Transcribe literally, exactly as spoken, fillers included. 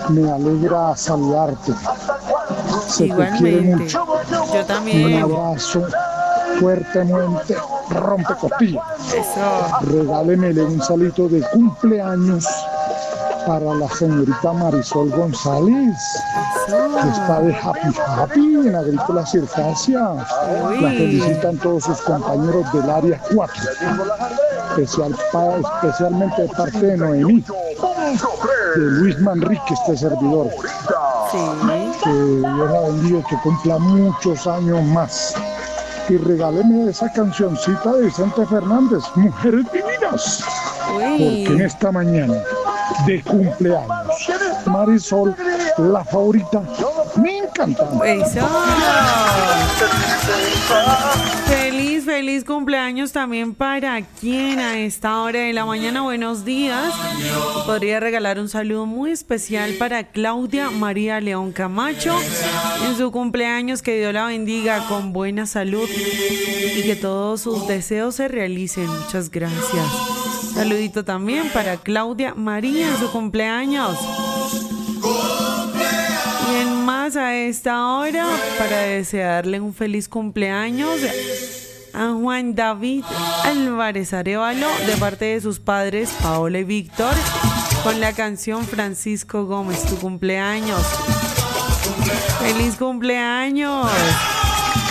Me alegra saludarte. Se te quiere Igualmente. mucho. Yo Un también. abrazo fuertemente, rompe costillas. Eso. Regálemele un salito de cumpleaños para la señorita Marisol González, que está Eso. de Happy Happy en Agrícola Circasia. La Uy. felicitan todos sus compañeros del área cuatro, especial pa- especialmente de parte de Noemí, de Luis Manrique, este servidor. Sí. Que Dios la bendiga, que cumpla muchos años más. Y regáleme esa cancioncita de Vicente Fernández, Mujeres Divinas, porque en Uy. esta mañana de cumpleaños, Marisol, la favorita, me encanta. Eso. Feliz, feliz cumpleaños también para quien a esta hora de la mañana. Buenos días. Podría regalar un saludo muy especial para Claudia María León Camacho en su cumpleaños. Que Dios la bendiga con buena salud y que todos sus deseos se realicen. Muchas gracias. Saludito también para Claudia María en su cumpleaños. Y en más a esta hora, para desearle un feliz cumpleaños a Juan David Álvarez Arevalo, de parte de sus padres Paola y Víctor, con la canción Francisco Gómez, tu cumpleaños. ¡Feliz cumpleaños!